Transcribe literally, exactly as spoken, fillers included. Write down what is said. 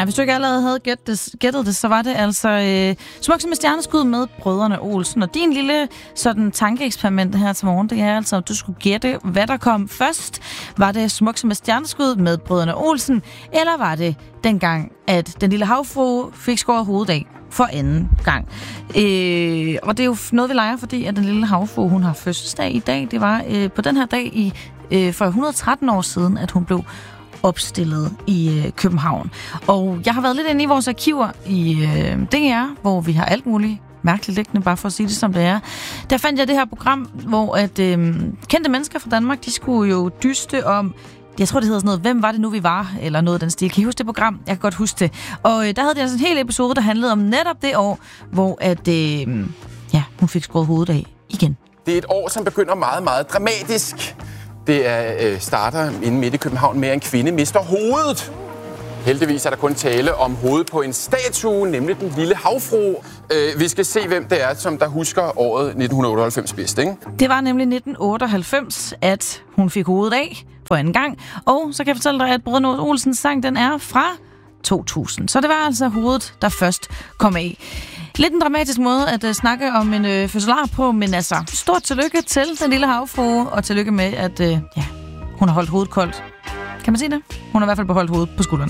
Ja, hvis du ikke allerede havde gættet det, gættet det så var det altså øh, Smuk som et stjerneskud med Brødrene Olsen. Og din lille sådan tankeeksperiment her til morgen, det er altså, at du skulle gætte, hvad der kom først. Var det Smuk som et stjerneskud med Brødrene Olsen, eller var det dengang, at den lille havfrue fik skåret hovedet af for anden gang? Øh, og det er jo noget, vi leger, fordi at den lille havfrue, hun har fødselsdag i dag. Det var øh, på den her dag i, øh, for et hundrede og tretten år siden, at hun blev opstillet i øh, København. Og jeg har været lidt inde i vores arkiver i øh, D R, hvor vi har alt muligt mærkeligt liggende, bare for at sige det som det er. Der fandt jeg det her program, hvor at øh, kendte mennesker fra Danmark, de skulle jo dyste om, jeg tror det hedder sådan noget, hvem var det nu vi var, eller noget af den stil. Kan I huske det program? Jeg kan godt huske det. Og øh, der havde de altså en hel episode, der handlede om netop det år, hvor at, øh, ja, hun fik skåret hovedet af igen. Det er et år, som begynder meget, meget dramatisk. Det er, øh, starter inde midt i København med, at en kvinde mister hovedet. Heldigvis er der kun tale om hovedet på en statue, nemlig den lille havfrue. Øh, vi skal se, hvem det er, som der husker året nitten otteoghalvfems bedst, ikke? Det var nemlig nitten otteoghalvfems, at hun fik hovedet af for anden gang. Og så kan jeg fortælle dig, at Brødrene Olsens sang, den er fra to tusind. Så det var altså hovedet, der først kom af. Lidt en dramatisk måde at uh, snakke om en uh, fødselar på, men altså, stort tillykke til den lille havfrue, og tillykke med, at uh, ja, hun har holdt hovedet koldt. Kan man sige det? Hun har i hvert fald beholdt hovedet på skulderen.